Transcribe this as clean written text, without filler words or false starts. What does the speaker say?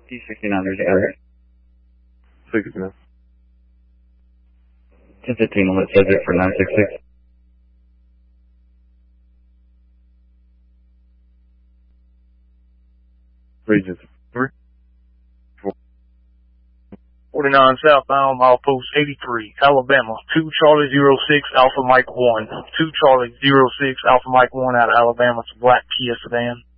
D69, there's the other. 69. 1015 on the subject for 966. Region 3. 49 southbound, milepost 83, Alabama, 2 Charlie 06 Alpha Mike 1. 2 Charlie 06 Alpha Mike 1 out of Alabama. It's a black Kia sedan.